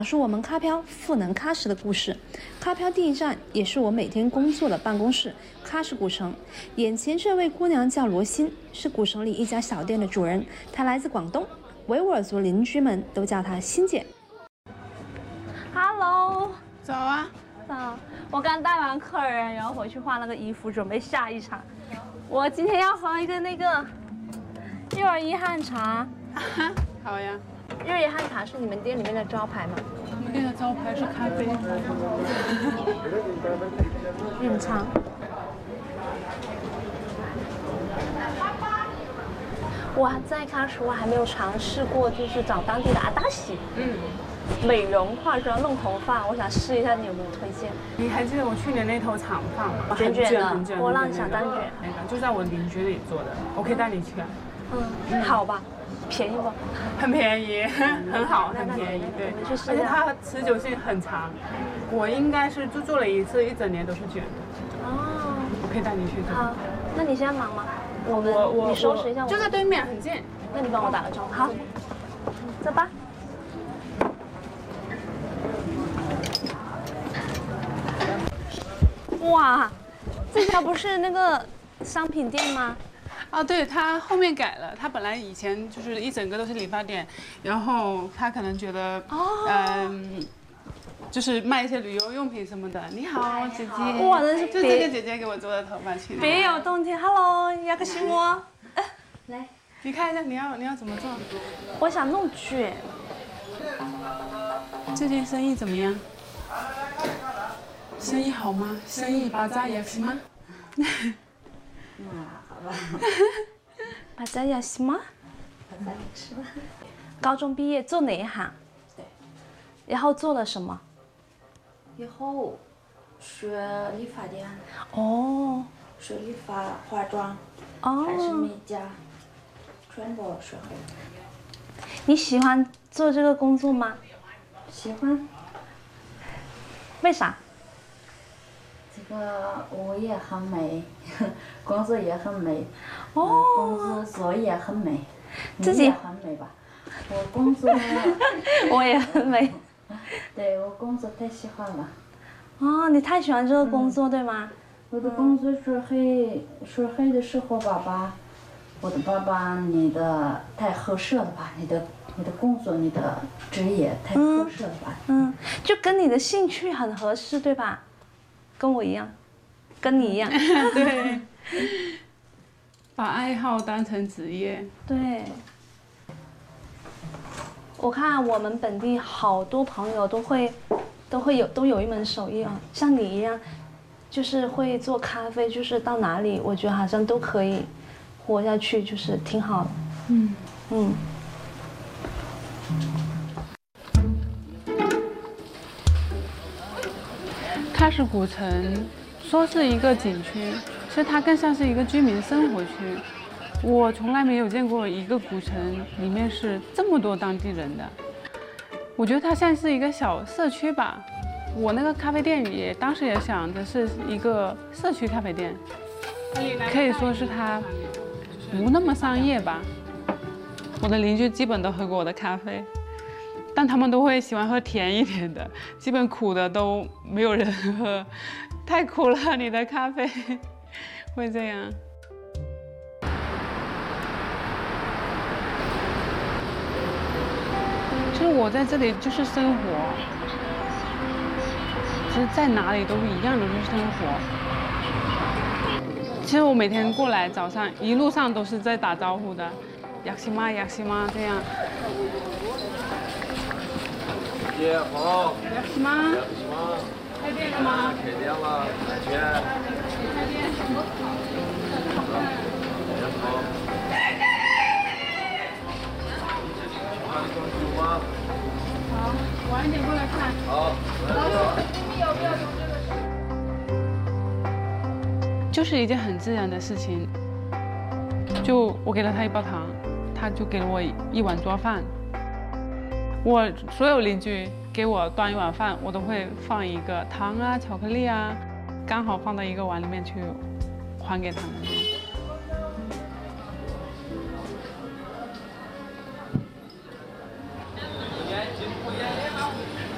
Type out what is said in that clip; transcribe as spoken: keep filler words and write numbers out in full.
讲述我们咖漂赋能喀什的故事。咖漂第一站也是我每天工作的办公室——喀什古城。眼前这位姑娘叫罗欣，是古城里一家小店的主人。她来自广东，维吾尔族邻居们都叫她欣姐。Hello， 早啊。 早。我刚带完客人，然后回去换了个衣服，准备下一场。我今天要喝一个那个幼儿一汉茶。 好呀。 幼儿一汉茶是你们店里面的招牌吗？ 我们店的招牌是咖啡。 饮茶。我在喀什我还没有尝试过，就是找当地的阿达西。嗯。美容、化妆、弄头发，我想试一下，你有没有推荐？ 你还记得我去年那头长发吗？ 卷卷的， 很卷波浪小单卷， 那个就在我邻居里做的，我可以带你去啊。 嗯，好吧，便宜不？ 很便宜，很好，很便宜，对。 而且它持久性很长，我应该是就做了一次，一整年都是卷的。哦，我可以带你去做。 好，那你现在忙吗？我们我我你收拾一下我， 就在对面，很近。 那你帮我打个招呼。好，走吧。哇，这家不是那个商品店吗？ 啊，对，他后面改了。他本来以前就是一整个都是理发店，然后他可能觉得，哦、嗯，就是卖一些旅游用品什么的。你好，姐姐。 哇，那是就这个姐姐给我做的头发，去别有洞天。Hello， 雅克西莫。 来， 你看一下，你要你要怎么做？ 我想弄卷。 最近生意怎么样？生意好吗？生意巴扎也行吗？ 嗯，好吧。 巴扎也行吗？ 巴扎也是吧。 高中毕业做哪一行？ 对。 然后做了什么？ 以后学理发店。 哦。 学理发、化妆， 哦， 还是美甲，全部学会。 你喜欢做这个工作吗？ 喜欢。 为啥？ 这个我也很美，工作也很美， 哦， 工作也很美， 自己也很美吧？我工作， 我也很美。 对，我工作太喜欢了。 哦，你太喜欢这个工作，嗯、对吗？ 我的工作是黑，是黑的时候，爸爸，我的爸爸，你的太合适了吧？你的你的工作，你的职业太合适了吧？ 嗯，嗯就跟你的兴趣很合适，对吧？跟我一样，跟你一样。 对，把爱好当成职业。 对。我看我们本地好多朋友都会，都会有都有一门手艺啊，像你一样，就是会做咖啡，就是到哪里，我觉得好像都可以活下去，就是挺好的。嗯嗯。 喀什古城说是一个景区，其实它更像是一个居民生活区。我从来没有见过一个古城里面是这么多当地人的。我觉得它像是一个小社区吧。我那个咖啡店也当时也想着是一个社区咖啡店，可以说是它不那么商业吧。我的邻居基本都喝过我的咖啡。但他们都会喜欢喝甜一点的，基本苦的都没有人喝，太苦了，你的咖啡会这样。其实我在这里就是生活，其实在哪里都一样的就是生活。其实我每天过来早上一路上都是在打招呼的，雅西妈雅西妈这样。 姐好， 雅西妈， 雅西妈， 开店了吗？ 开店了，安全。 开店。 好。 好，晚一点过来看。 好。 就是一件很自然的事情。就我给了他一包糖，他就给了我一碗做饭。我所有邻居给我端一碗饭，我都会放一个糖啊、巧克力啊，刚好放到一个碗里面去还给他们。